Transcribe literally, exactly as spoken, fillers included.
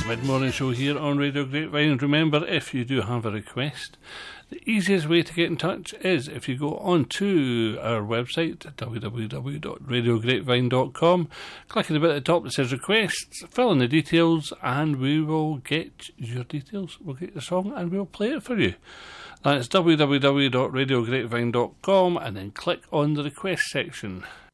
Mid-morning show here on Radio Grapevine. Remember, if you do have a request, the easiest way to get in touch is if you go on to our website, w w w dot radio grapevine dot com, click on the bit at the top that says requests, fill in the details, and we will get your details. We'll get the song and we'll play it for you. That's w w w dot radio grapevine dot com, and then click on the request section.